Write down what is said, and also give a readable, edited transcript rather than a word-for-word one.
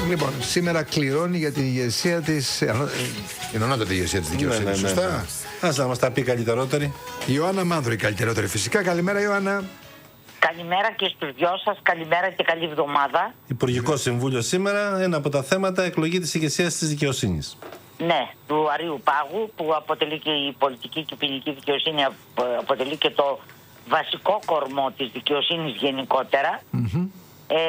Λοιπόν, σήμερα κληρώνει για την ηγεσία της. Την ανώτατη ηγεσία της δικαιοσύνης, σωστά. Ας να μας τα πει καλύτερότερη. Ιωάννα Μάνδρου, η καλύτερότερη φυσικά. Καλημέρα, Ιωάννα. Καλημέρα και στους δυο σας, καλημέρα και καλή εβδομάδα. Υπουργικό Συμβούλιο σήμερα, ένα από τα θέματα, εκλογή της ηγεσίας της δικαιοσύνης. Ναι, του Αρείου Πάγου, που αποτελεί και η πολιτική και η ποινική δικαιοσύνη, αποτελεί και το βασικό κορμό της δικαιοσύνης γενικότερα.